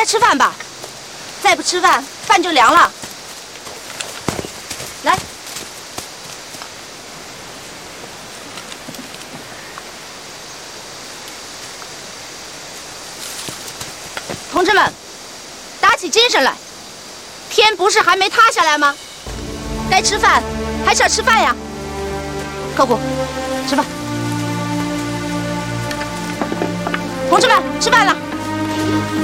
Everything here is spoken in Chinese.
该吃饭吧？再不吃饭，饭就凉了。来，同志们，打起精神来！天不是还没塌下来吗？该吃饭还是要吃饭呀。客户，吃饭。同志们，吃饭了。